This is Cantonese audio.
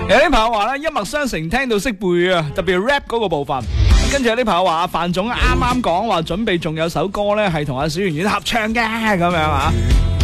有啲朋友話咧，一脈相承聽到識背啊，特別係 rap 嗰個部分。跟住有啲朋友話阿范總啱啱講話準備仲有首歌咧係同阿小圓圓合唱嘅咁樣啊。